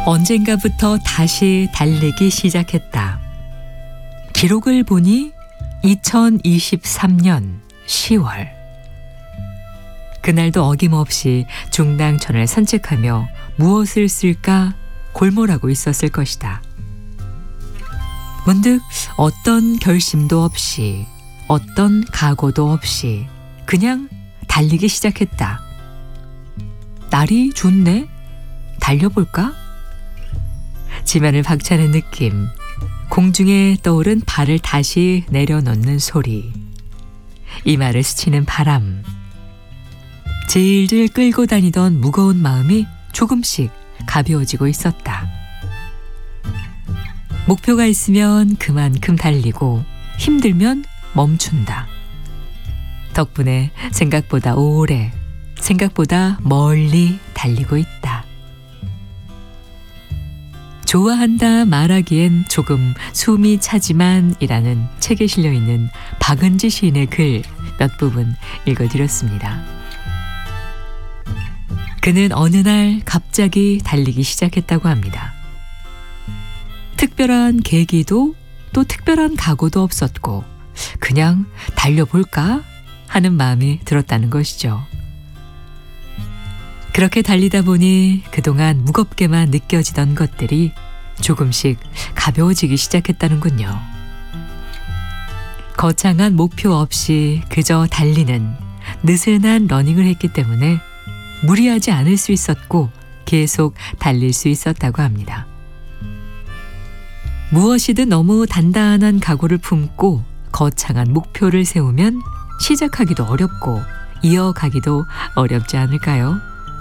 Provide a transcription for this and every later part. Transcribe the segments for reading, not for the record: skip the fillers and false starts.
언젠가부터 다시 달리기 시작했다. 기록을 보니 2023년 10월. 그날도 어김없이 중랑천을 산책하며 무엇을 쓸까 골몰하고 있었을 것이다. 문득 어떤 결심도 없이, 어떤 각오도 없이 그냥 달리기 시작했다. 날이 좋네? 달려볼까? 지면을 박차는 느낌, 공중에 떠오른 발을 다시 내려놓는 소리, 이마를 스치는 바람, 질질 끌고 다니던 무거운 마음이 조금씩 가벼워지고 있었다. 목표가 있으면 그만큼 달리고 힘들면 멈춘다. 덕분에 생각보다 오래, 생각보다 멀리 달리고 있다. 좋아한다 말하기엔 조금 숨이 차지만 이라는 책에 실려있는 박은지 시인의 글 몇 부분 읽어드렸습니다. 그는 어느 날 갑자기 달리기 시작했다고 합니다. 특별한 계기도 또 특별한 각오도 없었고 그냥 달려볼까 하는 마음이 들었다는 것이죠. 그렇게 달리다 보니 그동안 무겁게만 느껴지던 것들이 조금씩 가벼워지기 시작했다는군요. 거창한 목표 없이 그저 달리는 느슨한 러닝을 했기 때문에 무리하지 않을 수 있었고 계속 달릴 수 있었다고 합니다. 무엇이든 너무 단단한 각오를 품고 거창한 목표를 세우면 시작하기도 어렵고 이어가기도 어렵지 않을까요?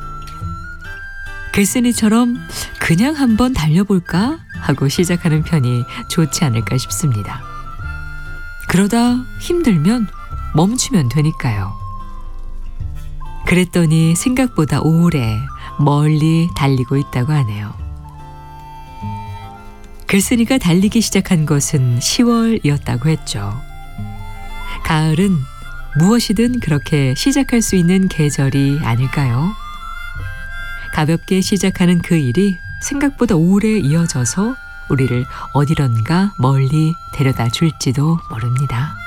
글쓴이처럼 그냥 한번 달려볼까 하고 시작하는 편이 좋지 않을까 싶습니다. 그러다 힘들면 멈추면 되니까요. 그랬더니 생각보다 오래 멀리 달리고 있다고 하네요. 글쓴이가 달리기 시작한 것은 10월이었다고 했죠. 가을은 무엇이든 그렇게 시작할 수 있는 계절이 아닐까요? 가볍게 시작하는 그 일이 생각보다 오래 이어져서 우리를 어디론가 멀리 데려다 줄지도 모릅니다.